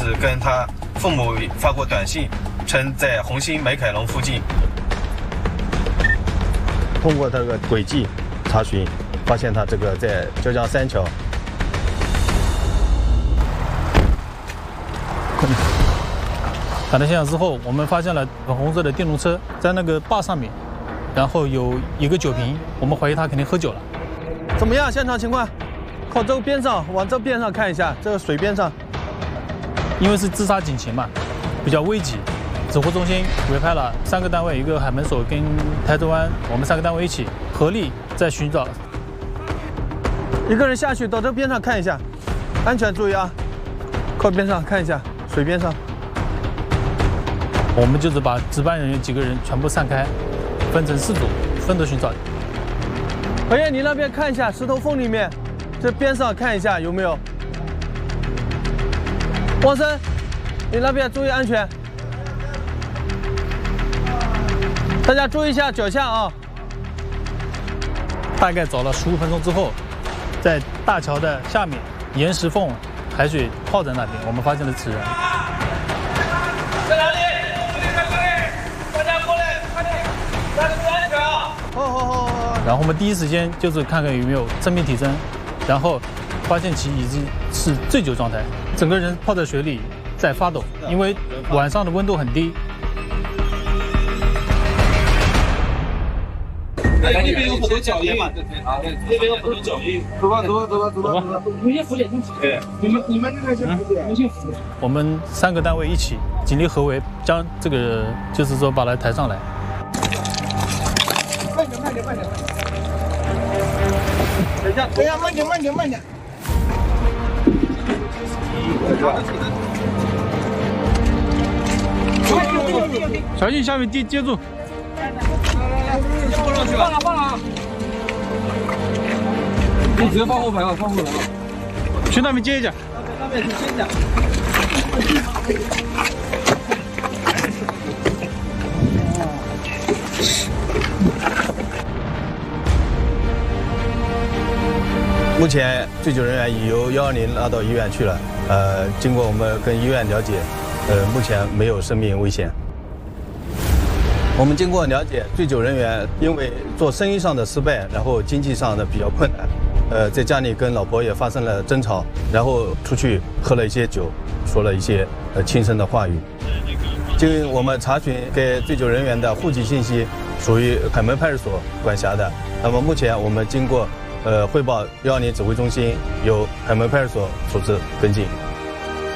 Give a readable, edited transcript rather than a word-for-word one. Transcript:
是跟他父母发过短信，称在红星美凯龙附近。通过这个轨迹查询，发现他这个在浙江三桥。 赶到现场之后，我们发现了粉红色的电动车在那个坝上面，然后有一个酒瓶，我们怀疑他肯定喝酒了。 怎么样？现场情况？靠这个边上，往这边上看一下，这个水边上。 因为是自杀警情嘛，比较危急，指挥中心委派了3个单位，一个海门所跟台州湾，我们3个单位一起合力在寻找。 一个人下去到这边上看一下，安全注意啊！靠边上看一下，水边上。 我们就是把值班人员几个人全部散开，分成4组，分头寻找。 何燕，你那边看一下石头缝里面，这边上看一下有没有。汪生，你那边注意安全。大家注意一下脚下啊！ 大概找了15分钟之后，在大桥的下面岩石缝海水泡在那边，我们发现了此人。 在哪里？大家过来，快点，大家注意安全啊！ 好。 然后我们第一时间就是看看有没有生命体征，然后发现其已经是醉酒状态，整个人泡在水里在发抖，因为晚上的温度很低。 那边有很多脚印嘛，那边有很多脚印。走吧。有些浮点进去。对，你们那个是浮点，有些浮。 我们3个单位一起警力合围，将这个就是说把他抬上来。 慢点。等一下，慢点。 小心下面接住。 放上去了。放了。你直接放后排吧， 去那边接一下。 那边去接一下。 目前醉酒人员已由120拉到医院去了。经过我们跟医院了解，目前没有生命危险。我们经过了解，醉酒人员因为做生意上的失败，然后经济上的比较困难，在家里跟老婆也发生了争吵，然后出去喝了一些酒，说了一些轻声的话语。经我们查询给醉酒人员的户籍信息，属于海门派出所管辖的。那么目前我们经过汇报120指挥中心，由海门派出所处置跟进。